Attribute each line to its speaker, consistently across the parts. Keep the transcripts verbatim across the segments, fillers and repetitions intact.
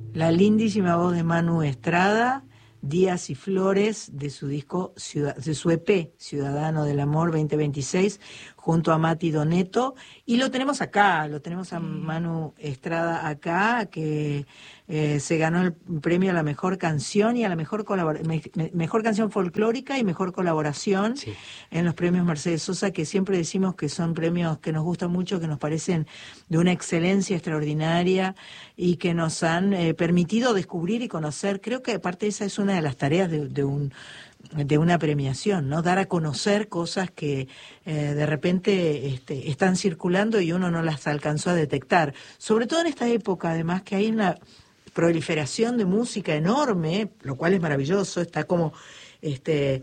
Speaker 1: La lindísima voz de Manu Estrada, Días y Flores, de su disco, de su E P, Ciudadano del Amor veinte veintiséis, junto a Mati Doneto, y lo tenemos acá, lo tenemos a Manu Estrada acá, que eh, se ganó el premio a la mejor canción y a la mejor colabora- me, me, mejor canción folclórica y mejor colaboración, sí, en los premios Mercedes Sosa, que siempre decimos que son premios que nos gustan mucho, que nos parecen de una excelencia extraordinaria y que nos han eh, permitido descubrir y conocer. Creo que aparte esa es una de las tareas de, de un de una premiación, ¿no? Dar a conocer cosas que eh, de repente este, están circulando y uno no las alcanzó a detectar. Sobre todo en esta época, además, que hay una proliferación de música enorme, lo cual es maravilloso. Está como, este,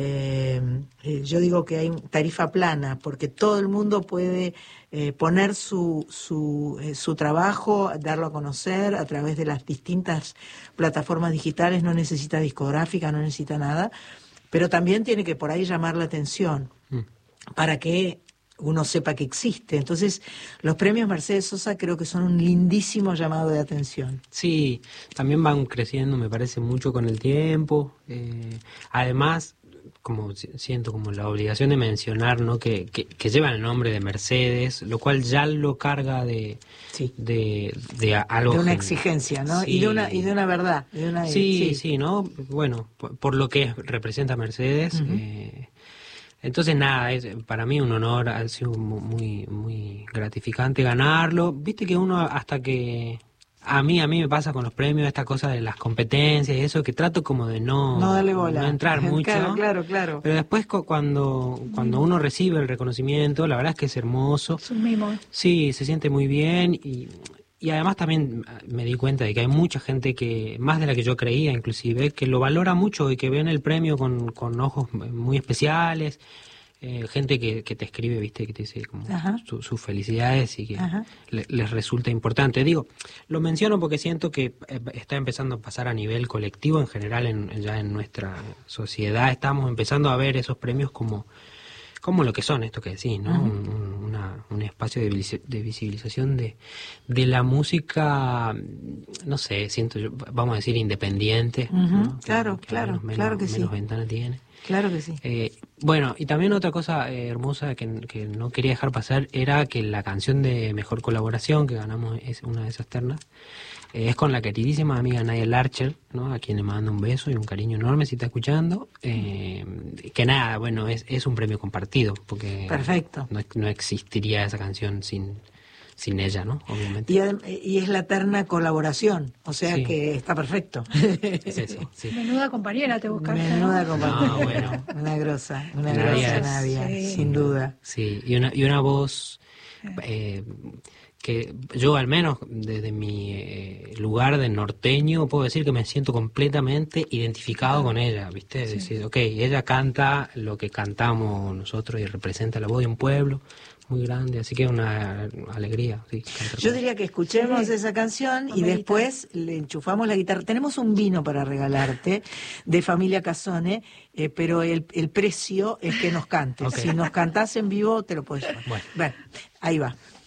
Speaker 1: eh, eh, yo digo que hay tarifa plana, porque todo el mundo puede eh, poner su su, eh, su trabajo, darlo a conocer a través de las distintas plataformas digitales. No necesita discográfica, no necesita nada, pero también tiene que por ahí llamar la atención mm. para que uno sepa que existe. Entonces, los premios Mercedes Sosa creo que son un lindísimo llamado de atención.
Speaker 2: Sí, también van creciendo, me parece, mucho con el tiempo. Eh, además, como siento como la obligación de mencionar, ¿no? que, que, que llevan el nombre de Mercedes, lo cual ya lo carga de sí. de, de algo,
Speaker 1: de una exigencia, ¿no? Sí. y de una y de una verdad, de una,
Speaker 2: sí, sí, sí, ¿no? Bueno, por, por lo que representa Mercedes. Uh-huh. eh, entonces nada, es para mí un honor, ha sido muy muy gratificante ganarlo. Viste que uno hasta que A mí, a mí me pasa con los premios, esta cosa de las competencias y eso, que trato como de no,
Speaker 1: no, darle bola.
Speaker 2: no entrar mucho.
Speaker 1: Claro, claro, claro.
Speaker 2: Pero después cuando, cuando uno recibe el reconocimiento, la verdad es que es hermoso.
Speaker 3: Es un mimo.
Speaker 2: Sí, se siente muy bien y, y además también me di cuenta de que hay mucha gente que, más de la que yo creía inclusive, que lo valora mucho y que ven el premio con, con ojos muy especiales. Eh, gente que, que te escribe, viste, que te dice como su, sus felicidades y que le, les resulta importante. Digo, lo menciono porque siento que está empezando a pasar a nivel colectivo en general, en, ya en nuestra sociedad estamos empezando a ver esos premios como, como lo que son, esto que decís, ¿no? Uh-huh. Un, una, un espacio de, de visibilización de, de la música, no sé, siento yo, vamos a decir independiente.
Speaker 1: Uh-huh. ¿No?
Speaker 2: Claro,
Speaker 1: que, claro,
Speaker 2: menos,
Speaker 1: claro que
Speaker 2: menos,
Speaker 1: sí.
Speaker 2: Menos ventana tiene.
Speaker 1: Claro que sí.
Speaker 2: Eh, bueno, y también otra cosa eh, hermosa que, que no quería dejar pasar era que la canción de mejor colaboración que ganamos es una de esas ternas, eh, es con la queridísima amiga Nadia Larcher, ¿no? A quien le mando un beso y un cariño enorme si está escuchando. Eh, que nada, bueno, es, es un premio compartido, porque
Speaker 1: perfecto.
Speaker 2: No, no existiría esa canción sin... sin ella, ¿no? Obviamente.
Speaker 1: Y, y es la terna colaboración, o sea sí. que está perfecto.
Speaker 2: Es eso, sí.
Speaker 3: Menuda compañera te buscaste.
Speaker 1: Menuda compañera.
Speaker 2: No, bueno.
Speaker 1: Una grosa, una
Speaker 2: Nadia
Speaker 1: grosa
Speaker 2: es,
Speaker 1: Nadia,
Speaker 3: sí.
Speaker 1: sin duda.
Speaker 2: Sí, y una, y una voz eh, que yo al menos desde mi eh, lugar de norteño puedo decir que me siento completamente identificado con ella, ¿viste? Es sí. decir, ok, ella canta lo que cantamos nosotros y representa la voz de un pueblo muy grande, así que una alegría. Sí,
Speaker 1: yo diría que escuchemos sí. esa canción y después le enchufamos la guitarra. Tenemos un vino para regalarte de Familia Casone, eh, pero el, el precio es que nos cantes. Okay. Si nos cantás en vivo te lo puedes llevar.
Speaker 2: Bueno.
Speaker 1: Bueno, ahí va.